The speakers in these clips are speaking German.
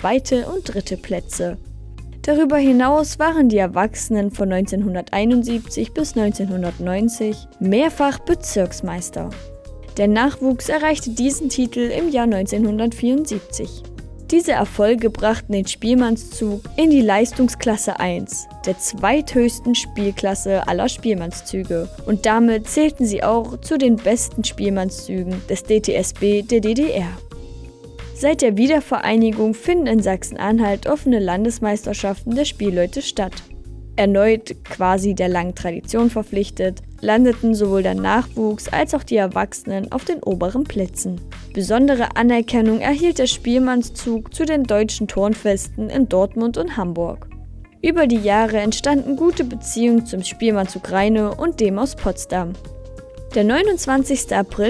zweite und dritte Plätze. Darüber hinaus waren die Erwachsenen von 1971 bis 1990 mehrfach Bezirksmeister. Der Nachwuchs erreichte diesen Titel im Jahr 1974. Diese Erfolge brachten den Spielmannszug in die Leistungsklasse 1, der zweithöchsten Spielklasse aller Spielmannszüge, und damit zählten sie auch zu den besten Spielmannszügen des DTSB der DDR. Seit der Wiedervereinigung finden in Sachsen-Anhalt offene Landesmeisterschaften der Spielleute statt. Erneut, quasi der langen Tradition verpflichtet, landeten sowohl der Nachwuchs als auch die Erwachsenen auf den oberen Plätzen. Besondere Anerkennung erhielt der Spielmannszug zu den deutschen Turnfesten in Dortmund und Hamburg. Über die Jahre entstanden gute Beziehungen zum Spielmannzug Rheine und dem aus Potsdam. Der 29. April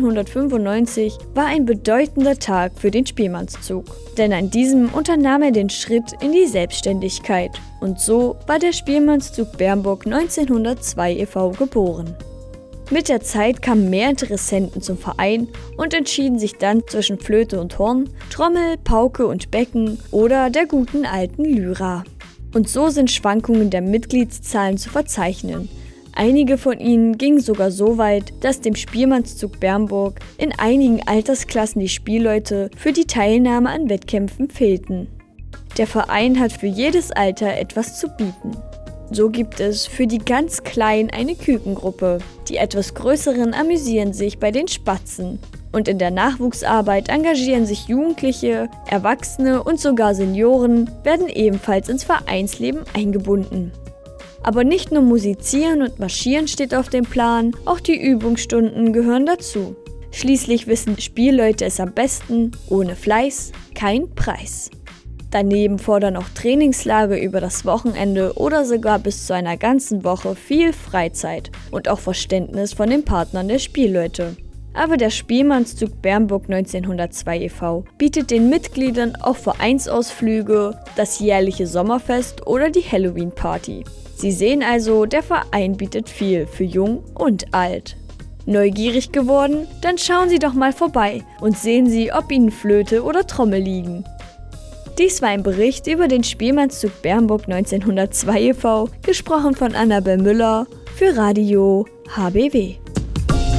1995 war ein bedeutender Tag für den Spielmannszug, denn an diesem unternahm er den Schritt in die Selbstständigkeit und so war der Spielmannszug Bernburg 1902 e.V. geboren. Mit der Zeit kamen mehr Interessenten zum Verein und entschieden sich dann zwischen Flöte und Horn, Trommel, Pauke und Becken oder der guten alten Lyra. Und so sind Schwankungen der Mitgliedszahlen zu verzeichnen. Einige von ihnen gingen sogar so weit, dass dem Spielmannszug Bernburg in einigen Altersklassen die Spielleute für die Teilnahme an Wettkämpfen fehlten. Der Verein hat für jedes Alter etwas zu bieten. So gibt es für die ganz Kleinen eine Kükengruppe, die etwas Größeren amüsieren sich bei den Spatzen. Und in der Nachwuchsarbeit engagieren sich Jugendliche, Erwachsene und sogar Senioren werden ebenfalls ins Vereinsleben eingebunden. Aber nicht nur Musizieren und Marschieren steht auf dem Plan, auch die Übungsstunden gehören dazu. Schließlich wissen Spielleute es am besten, ohne Fleiß kein Preis. Daneben fordern auch Trainingslager über das Wochenende oder sogar bis zu einer ganzen Woche viel Freizeit und auch Verständnis von den Partnern der Spielleute. Aber der Spielmannszug Bernburg 1902 e.V. bietet den Mitgliedern auch Vereinsausflüge, das jährliche Sommerfest oder die Halloween-Party. Sie sehen also, der Verein bietet viel für Jung und Alt. Neugierig geworden? Dann schauen Sie doch mal vorbei und sehen Sie, ob Ihnen Flöte oder Trommel liegen. Dies war ein Bericht über den Spielmannszug Bernburg 1902 e.V., gesprochen von Annabel Müller für Radio HBW.